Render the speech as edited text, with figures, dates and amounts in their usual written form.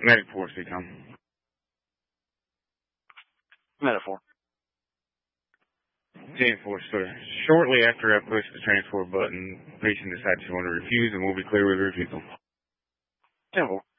Medic 4, CCOM. Metaphor. 10-4, sir. Shortly after I push the transport button, patient decides she want to refuse and we'll be clear with refusal. 10-4.